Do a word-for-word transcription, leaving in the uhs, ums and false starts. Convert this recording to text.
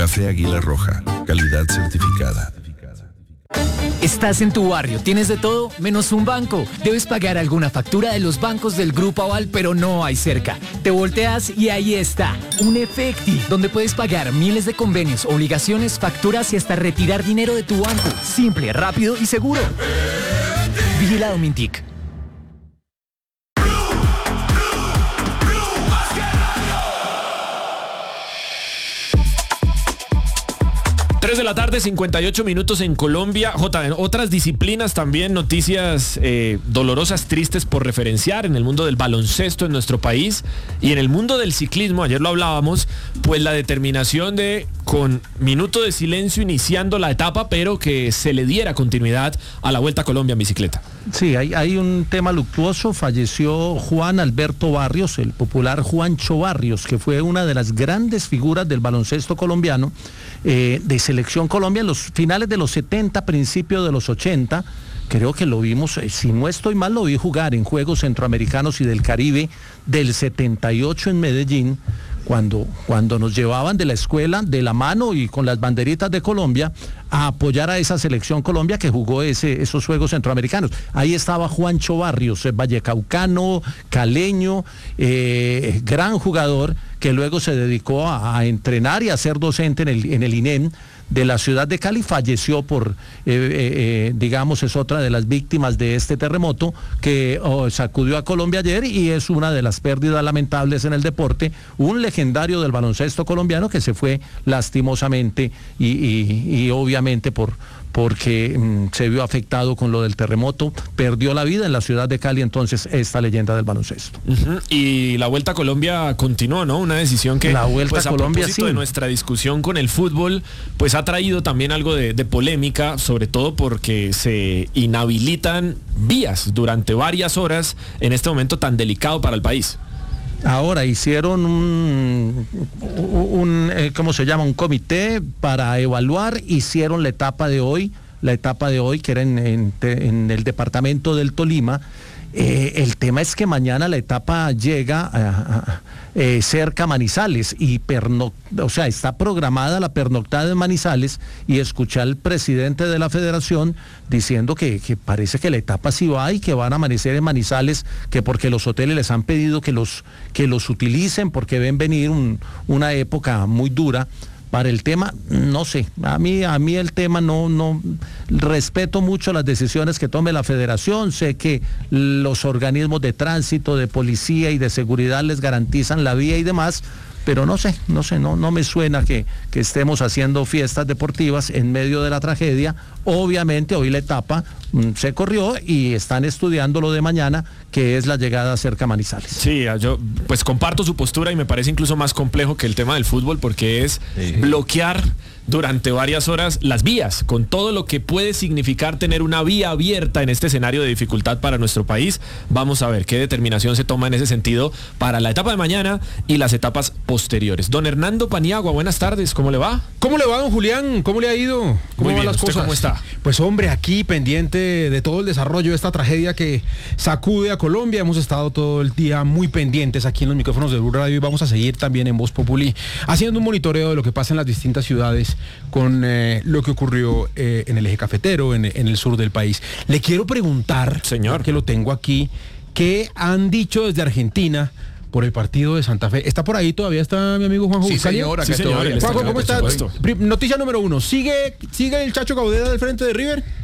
Café Águila Roja, calidad certificada. Estás en tu barrio, tienes de todo menos un banco. Debes pagar alguna factura de los bancos del Grupo Aval, pero no hay cerca. Te volteas y ahí está, un Efecti, donde puedes pagar miles de convenios, obligaciones, facturas y hasta retirar dinero de tu banco. Simple, rápido y seguro. Vigilado Mintic. tres de la tarde, cincuenta y ocho minutos en Colombia. J, en otras disciplinas también noticias eh, dolorosas, tristes por referenciar en el mundo del baloncesto en nuestro país y en el mundo del ciclismo, ayer lo hablábamos, pues la determinación de, con minuto de silencio iniciando la etapa, pero que se le diera continuidad a la Vuelta a Colombia en bicicleta. Sí, hay, hay un tema luctuoso. Falleció Juan Alberto Barrios, el popular Juancho Barrios, que fue una de las grandes figuras del baloncesto colombiano, eh, de Selección Colombia en los finales de los setenta, principios de los ochenta. Creo que lo vimos, eh, si no estoy mal, lo vi jugar en Juegos Centroamericanos y del Caribe del setenta y ocho en Medellín, cuando, cuando nos llevaban de la escuela de la mano y con las banderitas de Colombia a apoyar a esa Selección Colombia que jugó ese, esos Juegos Centroamericanos. Ahí estaba Juancho Barrios, vallecaucano, caleño, eh, gran jugador, que luego se dedicó a, a entrenar y a ser docente en el, en el I N E M de la ciudad de Cali. Falleció por, eh, eh, digamos, es otra de las víctimas de este terremoto que oh, sacudió a Colombia ayer y es una de las pérdidas lamentables en el deporte. Un legendario del baloncesto colombiano que se fue lastimosamente y, y, y obviamente por porque mmm, se vio afectado con lo del terremoto, perdió la vida en la ciudad de Cali, entonces esta leyenda del baloncesto. Uh-huh. Y la Vuelta a Colombia continuó, ¿no? Una decisión que, la Vuelta pues, a, a Colombia, propósito sí. de nuestra discusión con el fútbol, pues ha traído también algo de, de polémica, sobre todo porque se inhabilitan vías durante varias horas en este momento tan delicado para el país. Ahora hicieron un, un eh, ¿cómo se llama? Un comité para evaluar, hicieron la etapa de hoy, la etapa de hoy que era en, en, en el departamento del Tolima. Eh, el tema es que mañana la etapa llega a, a, eh, cerca a Manizales y perno, o sea, está programada la pernoctada en Manizales, y escuché al presidente de la federación diciendo que, que parece que la etapa sí va y que van a amanecer en Manizales, que porque los hoteles les han pedido que los, que los utilicen porque ven venir un, una época muy dura. Para el tema, no sé, a mí, a mí el tema no, no, respeto mucho las decisiones que tome la federación, sé que los organismos de tránsito, de policía y de seguridad les garantizan la vía y demás, pero no sé, no sé, no, no me suena que, que estemos haciendo fiestas deportivas en medio de la tragedia. Obviamente hoy la etapa mmm, se corrió y están estudiando lo de mañana, que es la llegada cerca a Manizales. Sí, yo pues comparto su postura y me parece incluso más complejo que el tema del fútbol, porque es sí. bloquear durante varias horas las vías, con todo lo que puede significar tener una vía abierta en este escenario de dificultad para nuestro país. Vamos a ver qué determinación se toma en ese sentido para la etapa de mañana y las etapas posteriores. Don Hernando Paniagua, buenas tardes, ¿cómo le va? ¿Cómo le va, don Julián? ¿Cómo le ha ido? ¿Cómo Muy van bien, las ¿usted cosas? cómo está? Pues hombre, aquí pendiente de todo el desarrollo de esta tragedia que sacude a Colombia. Hemos estado todo el día muy pendientes aquí en los micrófonos de Blue Radio y vamos a seguir también en Voz Populi haciendo un monitoreo de lo que pasa en las distintas ciudades con eh, lo que ocurrió eh, en el eje cafetero, en, en el sur del país. Le quiero preguntar, señor, que lo tengo aquí, ¿qué han dicho desde Argentina por el partido de Santa Fe? ¿Está por ahí todavía? ¿Está mi amigo Juanjo? Sí, señor, acá sí, señor. Juanjo, ¿cómo está? Supuesto. Noticia número uno. ¿Sigue, ¿Sigue el Chacho Gaudela del frente de River?